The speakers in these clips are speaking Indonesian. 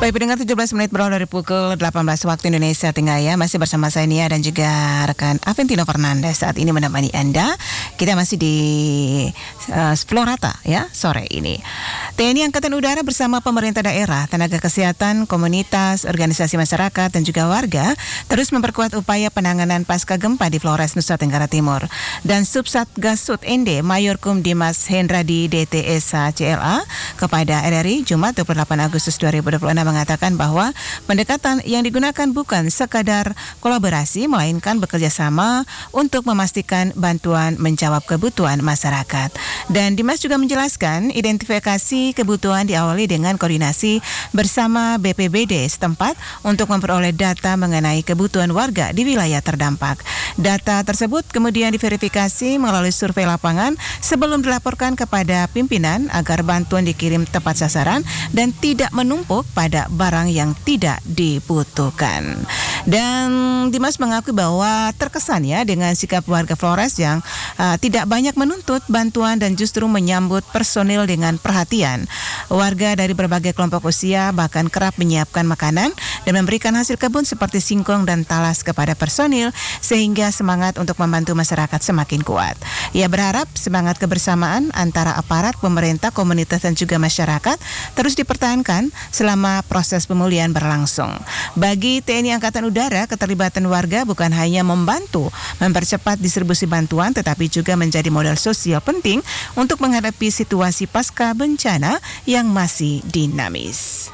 Baik, pendengar 17 menit berawal dari pukul 18 waktu Indonesia Tengah ya. Masih bersama saya Nia dan juga rekan Aventino Fernandes saat ini menemani Anda. Kita masih di Florata ya sore ini. TNI Angkatan Udara bersama pemerintah daerah, tenaga kesehatan, komunitas, organisasi masyarakat dan juga warga terus memperkuat upaya penanganan pasca gempa di Flores, Nusa Tenggara Timur. Dan Subsatgas Sud ND Mayor Kum Dimas Hendradi DTSA CLA kepada RRI Jumat 28 Agustus 2026 mengatakan bahwa pendekatan yang digunakan bukan sekadar kolaborasi melainkan bekerja sama untuk memastikan bantuan menjawab kebutuhan masyarakat. Dan Dimas juga menjelaskan identifikasi kebutuhan diawali dengan koordinasi bersama BPBD setempat untuk memperoleh data mengenai kebutuhan warga di wilayah terdampak. Data tersebut kemudian diverifikasi melalui survei lapangan sebelum dilaporkan kepada pimpinan agar bantuan dikirim tepat sasaran dan tidak menumpuk pada barang yang tidak dibutuhkan. Dan Dimas mengakui bahwa terkesan ya dengan sikap warga Flores yang tidak banyak menuntut bantuan dan justru menyambut personil dengan perhatian. Warga dari berbagai kelompok usia bahkan kerap menyiapkan makanan dan memberikan hasil kebun seperti singkong dan talas kepada personil sehingga semangat untuk membantu masyarakat semakin kuat. Ia berharap semangat kebersamaan antara aparat, pemerintah, komunitas dan juga masyarakat terus dipertahankan selama proses pemulihan berlangsung. Bagi TNI Angkatan Udara, keterlibatan warga bukan hanya membantu mempercepat distribusi bantuan tetapi juga menjadi modal sosial penting untuk menghadapi situasi pasca bencana yang masih dinamis.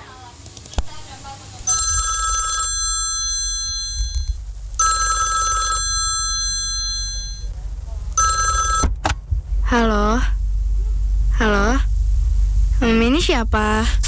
Halo, ini siapa?